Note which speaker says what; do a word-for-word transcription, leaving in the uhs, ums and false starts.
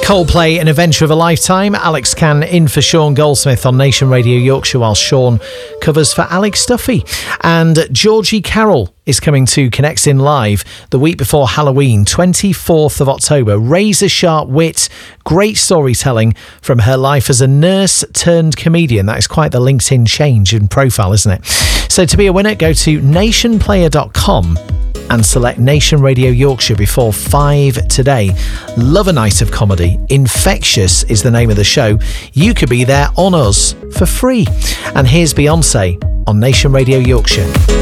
Speaker 1: Coldplay, An Adventure of a Lifetime. Alex Can in for Sean Goldsmith on Nation Radio Yorkshire, while Sean covers for Alex Duffy. And Georgie Carroll is coming to Connects In Live the week before Halloween, twenty-fourth of October. Razor sharp wit, great storytelling from her life as a nurse turned comedian. That is quite the LinkedIn change in profile, isn't it? So to be a winner, go to nation player dot com and select Nation Radio Yorkshire before five today. Love a night of comedy. Infectious is the name of the show. You could be there on us for free. And here's Beyonce on Nation Radio Yorkshire.